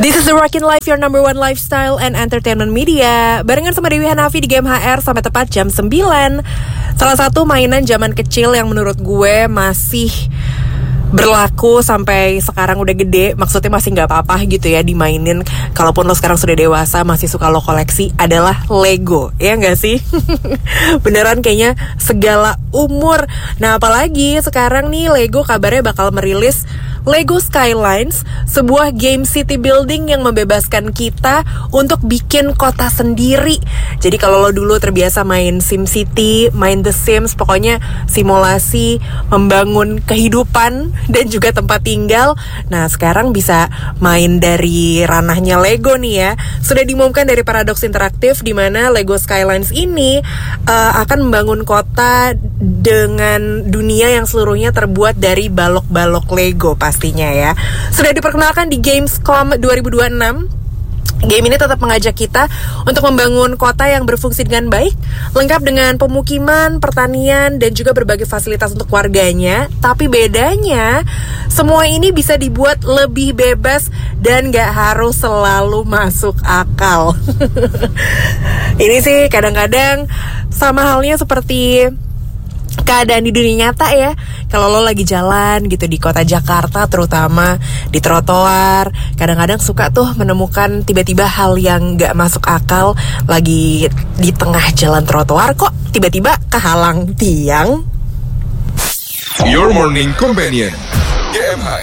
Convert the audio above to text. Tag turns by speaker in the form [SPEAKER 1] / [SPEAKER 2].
[SPEAKER 1] This is the Rockin' Life, your number one lifestyle and entertainment media. Barengan sama Dewi Hanafi di Game HR sampai tepat jam 9. Salah satu mainan zaman kecil yang menurut gue masih berlaku sampai sekarang udah gede, maksudnya masih gak apa-apa gitu ya dimainin. Kalaupun lo sekarang sudah dewasa masih suka lo koleksi, adalah Lego, ya gak sih? Beneran kayaknya segala umur. Nah apalagi sekarang nih Lego kabarnya bakal merilis Lego Skylines, sebuah game city building yang membebaskan kita untuk bikin kota sendiri. Jadi kalau lo dulu terbiasa main SimCity, main The Sims, pokoknya simulasi membangun kehidupan dan juga tempat tinggal. Nah sekarang bisa main dari ranahnya Lego nih ya. Sudah diumumkan dari Paradox Interactive di mana Lego Skylines ini akan membangun kota dengan dunia yang seluruhnya terbuat dari balok-balok Lego pastinya ya. Sudah diperkenalkan di Gamescom 2026. Game ini tetap mengajak kita untuk membangun kota yang berfungsi dengan baik, lengkap dengan pemukiman, pertanian, dan juga berbagai fasilitas untuk warganya. Tapi bedanya, semua ini bisa dibuat lebih bebas dan gak harus selalu masuk akal. Ini sih kadang-kadang sama halnya seperti keadaan di dunia nyata ya. Kalau lo lagi jalan gitu di kota Jakarta, terutama di trotoar, kadang-kadang suka tuh menemukan tiba-tiba hal yang gak masuk akal. Lagi di tengah jalan trotoar kok tiba-tiba kehalang tiang.
[SPEAKER 2] Your Morning Companion, GMH.